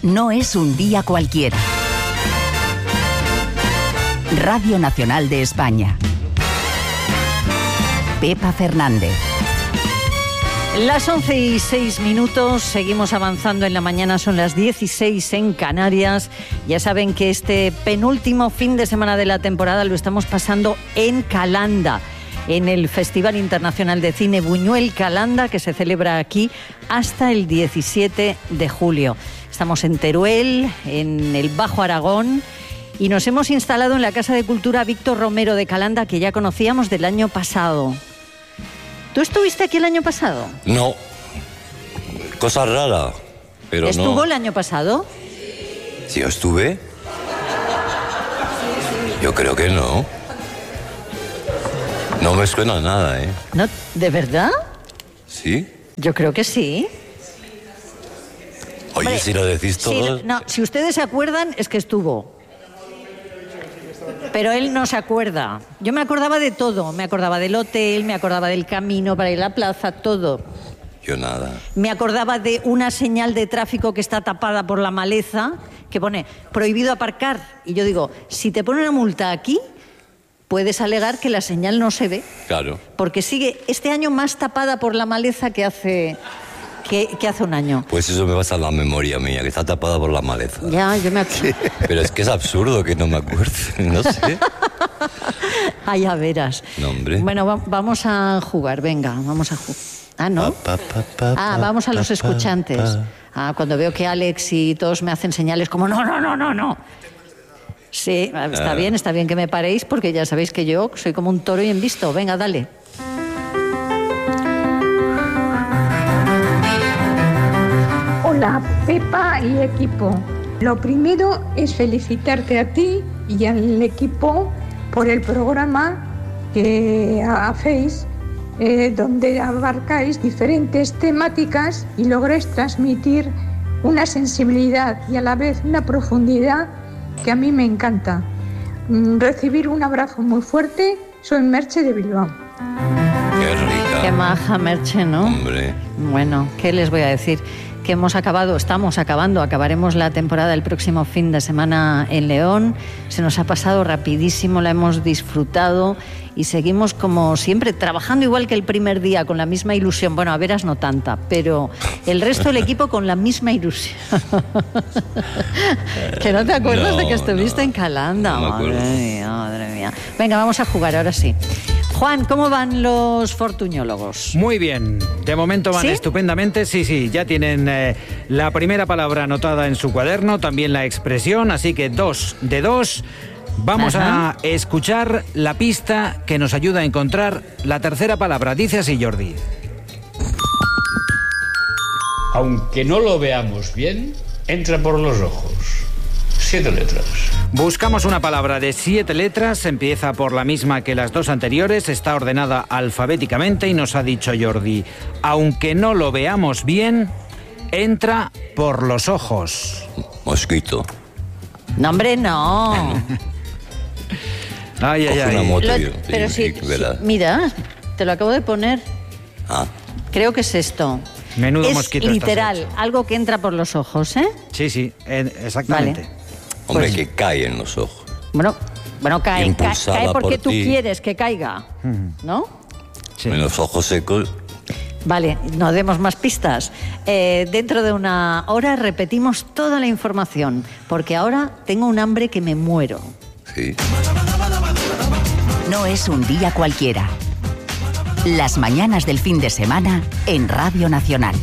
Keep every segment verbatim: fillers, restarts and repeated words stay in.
No es un día cualquiera. Radio Nacional de España. Pepa Fernández. Las once y seis minutos, seguimos avanzando en la mañana, son las dieciséis en Canarias. Ya saben que este penúltimo fin de semana de la temporada lo estamos pasando en Calanda, en el Festival Internacional de Cine Buñuel Calanda, que se celebra aquí hasta el diecisiete de julio. Estamos en Teruel, en el Bajo Aragón, y nos hemos instalado en la Casa de Cultura Víctor Romero de Calanda, que ya conocíamos del año pasado. ¿Tú estuviste aquí el año pasado? No. Cosa rara, pero ¿Estuvo no. el año pasado? ¿Sí, yo estuve? Yo creo que no. No me suena nada, ¿eh? No, ¿de verdad? ¿Sí? Yo creo que sí. Oye, Hombre, si lo decís todos... Sí, no, si ustedes se acuerdan, es que estuvo. Pero él no se acuerda. Yo me acordaba de todo. Me acordaba del hotel, me acordaba del camino para ir a la plaza, todo. Yo nada. Me acordaba de una señal de tráfico que está tapada por la maleza, que pone prohibido aparcar. Y yo digo, si te ponen una multa aquí, puedes alegar que la señal no se ve. Claro. Porque sigue este año más tapada por la maleza que hace... Que, que hace un año. Pues eso me pasa en la memoria mía, que está tapada por la maleza. Ya, yo me acuerdo. Pero es que es absurdo que no me acuerde, no sé. Ah, ya verás. No, hombre. Bueno, va- vamos a jugar, venga, vamos a jugar. Ah, ¿no? Pa, pa, pa, pa, Ah, vamos a los pa, escuchantes. pa. Ah, cuando veo que Alex y todos me hacen señales como no, no, no, no, no. Sí, está Ah. bien, está bien que me paréis porque ya sabéis que yo soy como un toro y en visto. Venga, dale. Hola, Pepa y equipo. Lo primero es felicitarte a ti y al equipo por el programa que hacéis, eh, donde abarcáis diferentes temáticas y lográis transmitir una sensibilidad y a la vez una profundidad que a mí me encanta. Mm, recibir un abrazo muy fuerte. Soy Merche de Bilbao. Qué rica. Qué maja, Merche, ¿no? Hombre. Bueno, ¿qué les voy a decir? Que hemos acabado, estamos acabando, acabaremos la temporada el próximo fin de semana en León. Se nos ha pasado rapidísimo, la hemos disfrutado y seguimos como siempre, trabajando igual que el primer día, con la misma ilusión. Bueno, a veras no tanta, pero el resto del equipo con la misma ilusión. Que no te acuerdas No, de que estuviste no, en Calanda. no me Madre acuerdo. mía, madre mía. Venga, vamos a jugar ahora sí. Juan, ¿cómo van los fortuñólogos? Muy bien, de momento van ¿Sí? estupendamente, sí, sí, ya tienen eh, la primera palabra anotada en su cuaderno, también la expresión, así que dos de dos. Vamos Ajá. a escuchar la pista que nos ayuda a encontrar la tercera palabra. Dice así, Jordi. Aunque no lo veamos bien, entra por los ojos. Siete letras. Buscamos una palabra de siete letras, empieza por la misma que las dos anteriores, está ordenada alfabéticamente y nos ha dicho Jordi, aunque no lo veamos bien, entra por los ojos. Mosquito. No, hombre, no. Ay, ay, Coge una ay. moto. Lo- Tío, pero tío, sí, y verás. sí, mira, te lo acabo de poner. Ah, Creo que es esto. Menudo es mosquito estás literal, hecho. algo que entra por los ojos, ¿eh? Sí, sí, eh, exactamente. Vale. hombre, Pues- que cae en los ojos. Bueno, bueno cae, cae, Impulsada cae porque por tú ti. quieres que caiga, ¿no? Sí. En los ojos secos. Vale, no demos más pistas. Eh, dentro de una hora repetimos toda la información, porque ahora tengo un hambre que me muero. Sí. No es un día cualquiera. Las mañanas del fin de semana en Radio Nacional.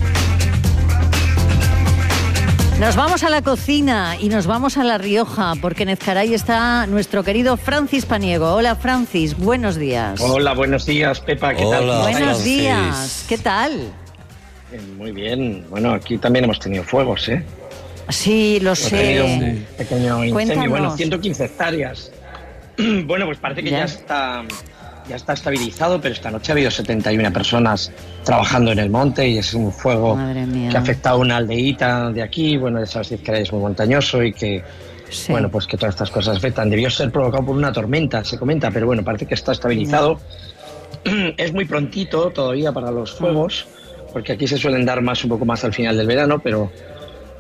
Nos vamos a la cocina y nos vamos a La Rioja, porque en Ezcaray está nuestro querido Francis Paniego. Hola, Francis, buenos días. Hola, buenos días, Pepa, ¿qué tal? Hola, ¿Cómo Buenos estáis? Francis. días, ¿qué tal? Eh, Muy bien. Bueno, aquí también hemos tenido fuegos, ¿eh? Sí, lo Hemos tenido sé. un pequeño incendio. Cuéntanos. Bueno, ciento quince hectáreas. Bueno, pues parece que Ya. ya. está ya está estabilizado, pero esta noche ha habido setenta y una personas trabajando en el monte y es un fuego Madre mía. que ha afectado a una aldeíta de aquí. Bueno, de sabes que es muy montañoso y que, Sí. bueno, pues que todas estas cosas afectan. Debió ser provocado por una tormenta, se comenta, pero bueno, parece que está estabilizado. Es muy prontito todavía para los fuegos, porque aquí se suelen dar más un poco más al final del verano, pero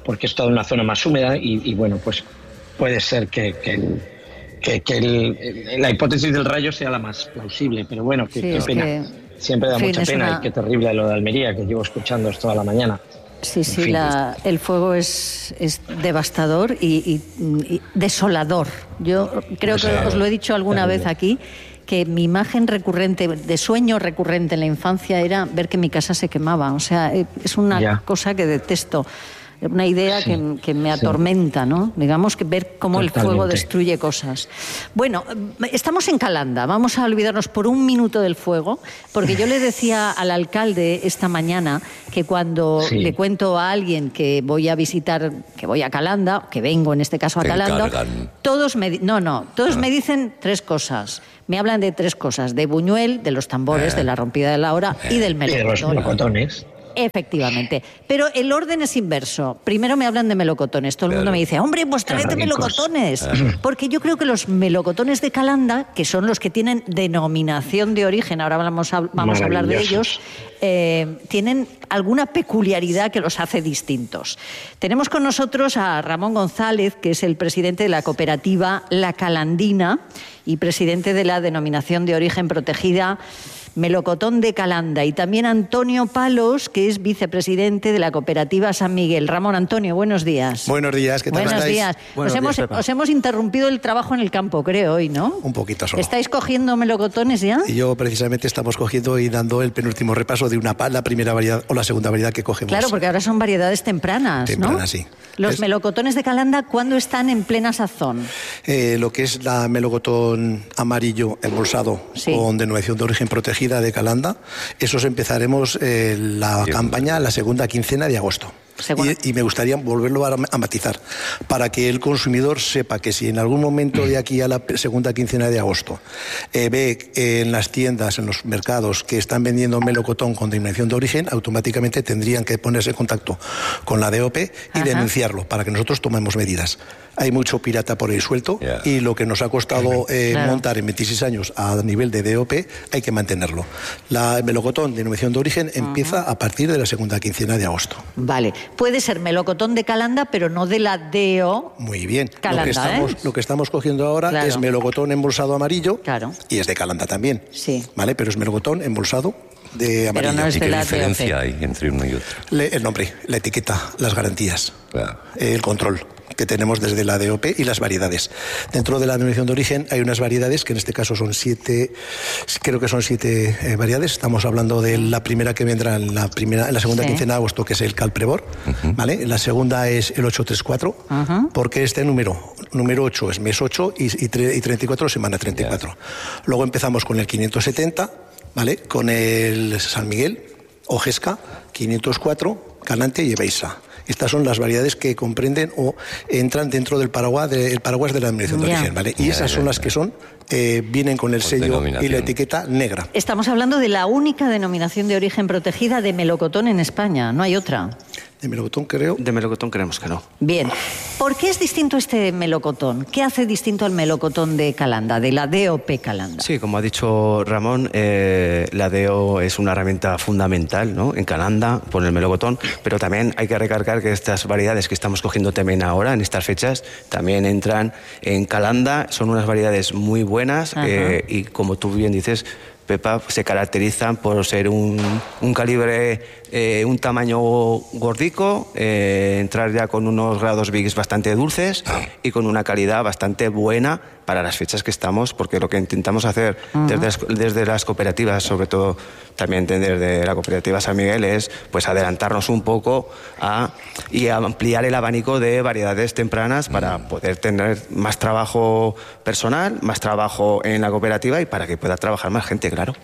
porque es toda una zona más húmeda y, y bueno, pues puede ser que, que, el, que, que el, la hipótesis del rayo sea la más plausible, pero bueno, que, Sí, qué es pena. que, Siempre da en fin, mucha es pena una- y qué terrible lo de Almería, que llevo escuchando esto toda la mañana. Sí, sí, En fin. la- el fuego es, es devastador y, y- y desolador. Yo creo que Desolador. os lo he dicho alguna Terrible. vez aquí, que mi imagen recurrente, de sueño recurrente en la infancia era ver que mi casa se quemaba. O sea, eh, es una Ya. cosa que detesto. Una idea Sí, que, que me sí. atormenta, ¿no? Digamos que ver cómo el fuego Totalmente. destruye cosas. Bueno, eh, estamos en Calanda. Vamos a olvidarnos por un minuto del fuego, porque yo le decía al alcalde esta mañana que cuando Sí. le cuento a alguien que voy a visitar, que voy a Calanda, que vengo en este caso a Te Calanda, encargan. todos me di- no, no, todos Ah. me dicen tres cosas. Me hablan de tres cosas: de Buñuel, de los tambores, Eh. de la rompida de la hora y del Y de los melocotón. melocotones. Efectivamente. Pero el orden es inverso. Primero me hablan de melocotones. Todo el mundo Claro. me dice, hombre, pues tráete Qué ricos. melocotones. Porque yo creo que los melocotones de Calanda, que son los que tienen denominación de origen, ahora vamos a, vamos a hablar de ellos, Maravillosos. eh, tienen alguna peculiaridad que los hace distintos. Tenemos con nosotros a Ramón González, que es el presidente de la cooperativa La Calandina y presidente de la denominación de origen protegida Melocotón de Calanda, y también Antonio Palos, que es vicepresidente de la cooperativa San Miguel. Ramón, Antonio, buenos días. Buenos días, ¿qué tal Buenos estáis? días. Buenos os, días, hemos, Pepa. os hemos interrumpido el trabajo en el campo, creo, hoy, ¿no? Un poquito solo. ¿Estáis cogiendo melocotones ya? Y yo precisamente estamos cogiendo y dando el penúltimo repaso de una pa- la primera variedad o la segunda variedad que cogemos. Claro, porque ahora son variedades tempranas, ¿no? Tempranas, sí. Los Es- melocotones de Calanda, ¿cuándo están en plena sazón? Eh, lo que es la melocotón amarillo embolsado Sí. con denominación de origen protegida de Calanda, esos empezaremos eh, la Bien. campaña la segunda quincena de agosto. Segunda. Y, y me gustaría volverlo a, a matizar para que el consumidor sepa que si en algún momento de aquí a la segunda quincena de agosto eh, ve eh, en las tiendas, en los mercados que están vendiendo melocotón con denominación de origen, automáticamente tendrían que ponerse en contacto con la D O P y Ajá. denunciarlo para que nosotros tomemos medidas. Hay mucho pirata por ahí suelto Ya. y lo que nos ha costado eh, Claro. montar en veintiséis años a nivel de D O P hay que mantenerlo. La el melocotón de denominación de origen empieza a partir de la segunda quincena de agosto. Vale. Puede ser melocotón de Calanda, pero no de la D O. Muy bien. Calanda, lo, que estamos, ¿eh? lo que estamos cogiendo ahora Claro. es melocotón embolsado amarillo Claro. y es de Calanda también. Sí. ¿Vale? Pero es melocotón embolsado de Pero amarillo. no es ¿Y de qué la diferencia D O P. hay entre uno y otro? Le- el nombre, la etiqueta, las garantías, Claro. el control que tenemos desde la D O P y las variedades. Dentro de la denominación de origen hay unas variedades que en este caso son siete, creo que son siete eh, variedades. Estamos hablando de la primera que vendrá en la primera, en la segunda Sí. quincena de agosto, que es el Calprebor, ¿vale? La segunda es el ocho tres cuatro, Ajá. porque este número, número ocho es mes ocho y, y, tre- y treinta y cuatro semana treinta y cuatro. Luego empezamos con el quinientos setenta, ¿vale? Con el San Miguel, Ojesca, quinientos cuatro, Canante y Ebeiza. Estas son las variedades que comprenden o entran dentro del paraguas de, el paraguas de la denominación de Ya. origen, ¿vale? Y Ya, esas ya, son ya. las que son, eh, vienen con el Con sello y denominación. la etiqueta negra. Estamos hablando de la única denominación de origen protegida de melocotón en España, no hay otra. De melocotón, creo. De melocotón creemos que no. Bien, ¿por qué es distinto este melocotón? ¿Qué hace distinto al melocotón de Calanda, de la D O P Calanda? Sí, como ha dicho Ramón, eh, la D O es una herramienta fundamental, ¿no? En Calanda, por el melocotón, pero también hay que recargar que estas variedades que estamos cogiendo también ahora, en estas fechas, también entran en Calanda, son unas variedades muy buenas Ajá. eh, y como tú bien dices, Pepa, se caracterizan por ser un, un calibre, eh, un tamaño gordico, eh, entrar ya con unos grados Bigs bastante dulces y con una calidad bastante buena para las fechas que estamos, porque lo que intentamos hacer desde, las, desde las cooperativas, sobre todo también desde la cooperativa San Miguel, es pues adelantarnos un poco a, y a ampliar el abanico de variedades tempranas para poder tener más trabajo personal, más trabajo en la cooperativa y para que pueda trabajar más gente, claro.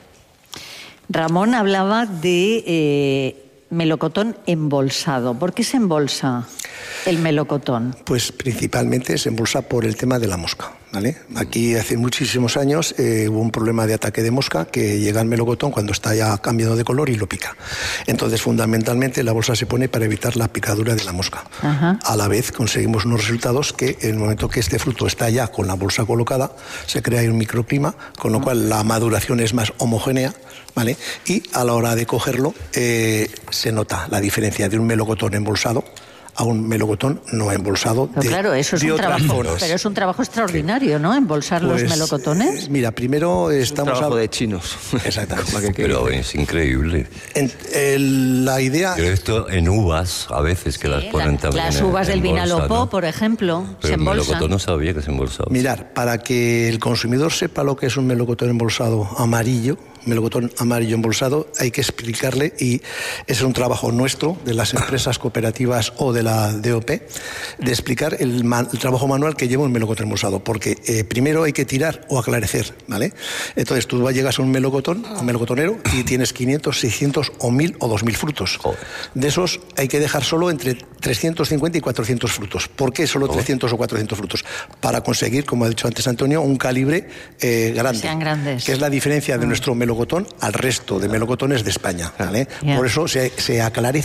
Ramón hablaba de eh, melocotón embolsado. ¿Por qué se embolsa el melocotón? Pues principalmente se embolsa por el tema de la mosca, ¿vale? Aquí hace muchísimos años eh, hubo un problema de ataque de mosca que llega al melocotón cuando está ya cambiando de color y lo pica. Entonces, fundamentalmente, la bolsa se pone para evitar la picadura de la mosca. Ajá. A la vez conseguimos unos resultados que en el momento que este fruto está ya con la bolsa colocada, se crea un microclima, con lo cual la maduración es más homogénea, ¿vale? Y a la hora de cogerlo eh, se nota la diferencia de un melocotón embolsado a un melocotón no embolsado. Pero de, claro, eso es de un otras trabajo, zonas. pero es un trabajo extraordinario, ¿no? Embolsar Pues, los melocotones. Mira, primero estamos... Un trabajo a... de chinos. Exactamente. Pero es increíble. En, el, la idea... Pero esto en uvas, a veces que las ponen La- también. las en- uvas del en bolsa, Vinalopó, ¿no? por ejemplo, Pero se el embolsan. melocotón no sabía que se embolsaba. Mirar, para que el consumidor sepa lo que es un melocotón embolsado amarillo, melocotón amarillo embolsado, hay que explicarle, y ese es un trabajo nuestro, de las empresas cooperativas o de la D O P, de explicar el, man, el trabajo manual que lleva un melocotón embolsado, porque eh, primero hay que tirar o aclarecer, ¿vale? Entonces tú llegas a un melocotón, a un melocotonero, y tienes quinientos, seiscientos o mil o dos mil frutos. Joder. De esos hay que dejar solo entre trescientos cincuenta y cuatrocientos frutos. ¿Por qué solo trescientos o cuatrocientos frutos? Para conseguir, como ha dicho antes Antonio, un calibre eh, grande. Sean grandes. Que es la diferencia de nuestro melocotón al resto de melocotones de España, ¿vale? Yeah. Por eso se, se aclarece